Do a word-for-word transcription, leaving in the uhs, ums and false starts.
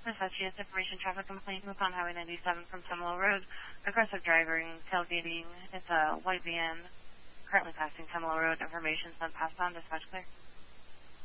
Associates Information Traffic Complaint, move on Highway ninety-seven from Semelo Road. Aggressive driving, tailgating. It's a white van currently passing Semelo Road. Information's been passed on. Dispatch clear.